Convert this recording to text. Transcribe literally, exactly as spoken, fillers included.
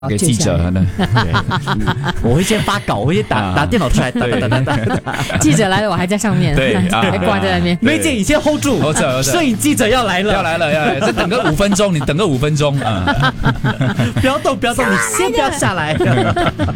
给记者呢， 我会先发稿，我会先打打电脑出来，打打打打打。 记者来了，我还在上面， 对啊还挂在那边。 梅姐，你先 hold 住， hold 住，hold 住摄影记者要来了， 要来了，要来了，再等个五分钟，你等个五分钟啊， 不要动，不要动，你先不要下来。